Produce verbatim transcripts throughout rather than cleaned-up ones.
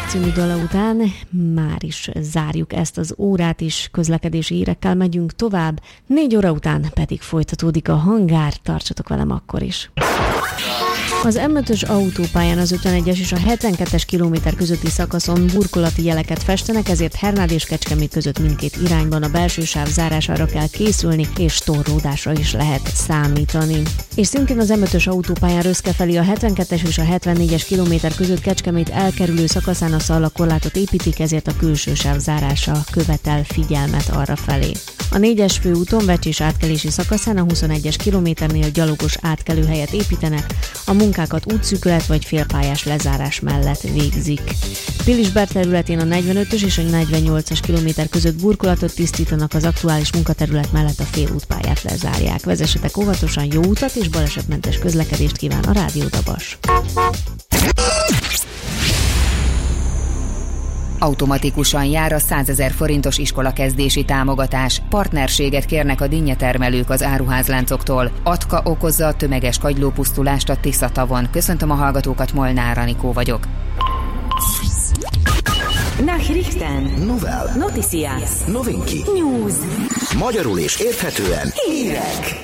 című dala után már is zárjuk ezt az órát is, közlekedési hírekkel megyünk tovább, négy óra után pedig folytatódik a hangár, tartsatok velem akkor is. Az em ötös autópályán az ötvenegyes és a hetvenkettes kilométer közötti szakaszon burkolati jeleket festenek, ezért Hernád és Kecskemét között mindkét irányban a belső sáv zárására kell készülni, és torlódásra is lehet számítani. És szintén az em ötös autópályán Röszke felé a hetvenkettes és a hetvennégyes kilométer között Kecskemét elkerülő szakaszán a szalagkorlátot építik, ezért a külső sáv zárása követel figyelmet arra felé. A négyes főúton Vecsés átkelési szakaszán a huszonegyes kilométernél gyalogos átkelőhelyet építenek, a munkákat útszűkület vagy félpályás lezárás mellett végzik. Pilisberth területén a negyvenötös és a negyvennyolcas kilométer között burkolatot tisztítanak, az aktuális munkaterület mellett a félútpályát lezárják. Vezessetek óvatosan, jó utat és balesetmentes közlekedést kíván a Rádió Dabas. Automatikusan jár a százezer forintos iskolakezdési támogatás. Partnerséget kérnek a dinnyetermelők az áruházláncoktól. Atka okozza a tömeges kagylópusztulást a Tisza-tavon. Köszöntöm a hallgatókat, Molnár Anikó vagyok. Nachrichten. Novel. Noticias. Novinki. News. Magyarul és érthetően. Hírek.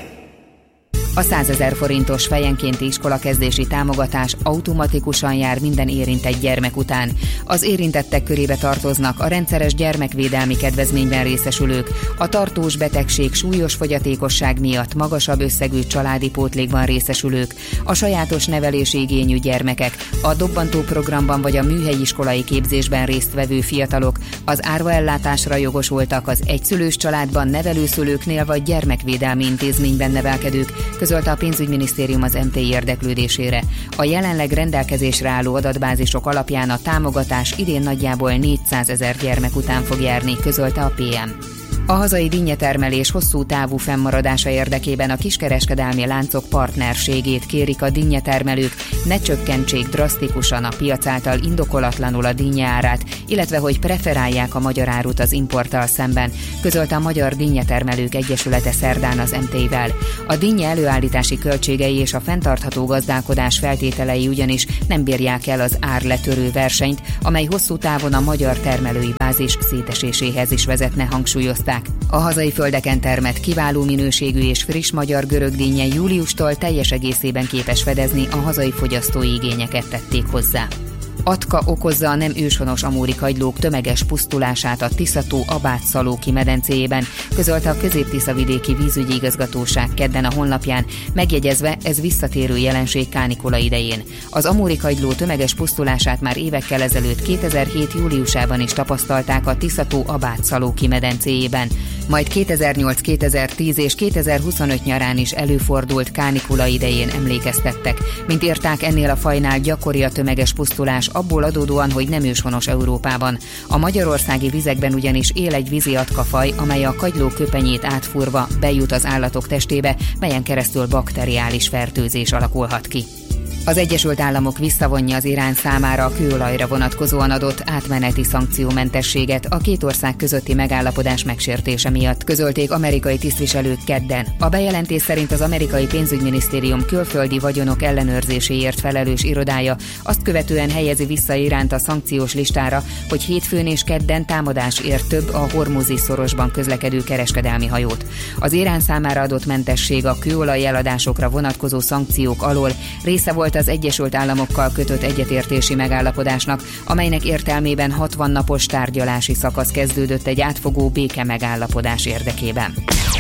A százezer forintos fejenkénti iskolakezdési támogatás automatikusan jár minden érintett gyermek után. Az érintettek körébe tartoznak a rendszeres gyermekvédelmi kedvezményben részesülők, a tartós betegség, súlyos fogyatékosság miatt magasabb összegű családi pótlékban részesülők, a sajátos nevelési igényű gyermekek, a dobbantó programban vagy a műhelyiskolai képzésben résztvevő fiatalok, az árvaellátásra jogosultak, az egyszülős családban nevelőszülőknél vagy gyermekvédelmi intézményben nevelkedők, közölte a pénzügyminisztérium az em té i érdeklődésére. A jelenleg rendelkezésre álló adatbázisok alapján a támogatás idén nagyjából négyszázezer gyermek után fog járni, közölte a pé em. A hazai dinnyetermelés hosszú távú fennmaradása érdekében a kiskereskedelmi láncok partnerségét kérik a dinnyetermelők, ne csökkentsék drasztikusan a piac által indokolatlanul a dinnye árát, illetve hogy preferálják a magyar árut az importtal szemben, közölte a Magyar Dinnyetermelők Egyesülete szerdán az em té i-vel. A dinnye előállítási költségei és a fenntartható gazdálkodás feltételei ugyanis nem bírják el az árletörő versenyt, amely hosszú távon a magyar termelői bázis széteséséhez is vezetne, hangsúlyozták. A hazai földeken termett kiváló minőségű és friss magyar görögdinnye júliustól teljes egészében képes fedezni a hazai fogyasztói igényeket, tették hozzá. Atka okozza a nem őshonos amúri kagylók tömeges pusztulását a Tisza-tó Abátszalóki medencéjében, közölte a Közép-Tiszavidéki Vízügyi Igazgatóság kedden a honlapján, megjegyezve, ez visszatérő jelenség kánikula idején. Az amúri kagyló tömeges pusztulását már évekkel ezelőtt kétezer-hét júliusában is tapasztalták a Tisza-tó Abátszalóki medencéjében, majd kétezer-nyolc kétezer-tíz és kétezer-huszonöt nyarán is előfordult kánikula idején, emlékeztettek. Mint írták, ennél a fajnál gyakori a tömeges pusztulás, abból adódóan, hogy nem őshonos Európában. A magyarországi vizekben ugyanis él egy vízi atkafaj, amely a kagyló köpenyét átfúrva bejut az állatok testébe, melyen keresztül bakteriális fertőzés alakulhat ki. Az Egyesült Államok visszavonja az Irán számára a kőolajra vonatkozóan adott átmeneti szankciómentességet a két ország közötti megállapodás megsértése miatt, közölték amerikai tisztviselők kedden. A bejelentés szerint az amerikai pénzügyminisztérium külföldi vagyonok ellenőrzéséért felelős irodája azt követően helyezi vissza Iránt a szankciós listára, hogy hétfőn és kedden támadás ért több a Hormuzi szorosban közlekedő kereskedelmi hajót. Az Irán számára adott mentesség a kőolaj eladásokra vonatkozó szankciók alól része volt az Egyesült Államokkal kötött egyetértési megállapodásnak, amelynek értelmében hatvan napos tárgyalási szakasz kezdődött egy átfogó béke megállapodás érdekében.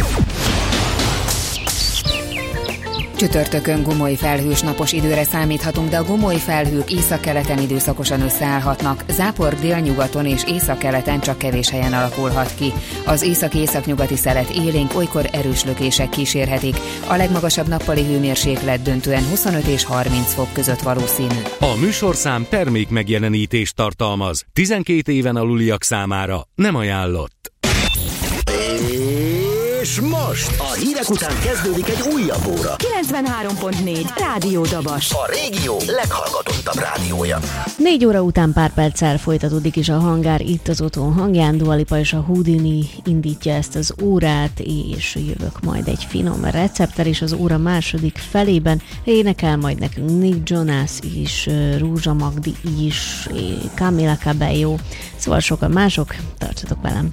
Csütörtökön gomoly felhős napos időre számíthatunk, de a gomoly felhők északkeleten időszakosan összeállhatnak, zápor délnyugaton és északkeleten csak kevés helyen alakulhat ki. Az észak-északnyugati szelet élénk, olykor erős lökések kísérhetik. A legmagasabb nappali hőmérséklet döntően huszonöt és harminc fok között valószínű. A műsorszám termék megjelenítést tartalmaz. tizenkét éven aluliak számára nem ajánlott. És most a hírek után kezdődik egy újabb óra. kilencvenhárom pont négy Rádió Dabas. A régió leghallgatottabb rádiója. Négy óra után pár perccel folytatódik is a hangár itt az otthon hangján. Dua Lipa és a Houdini indítja ezt az órát, és jövök majd egy finom recepttel is az óra második felében. Énekel majd nekünk Nick Jonas is, Rúzsa Magdi is, Camila Cabello, szóval sokan mások. Tartsatok velem!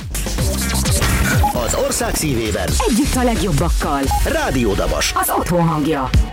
Az ország szívében Együtt a legjobbakkal. Rádió Dabas. Az otthon hangja.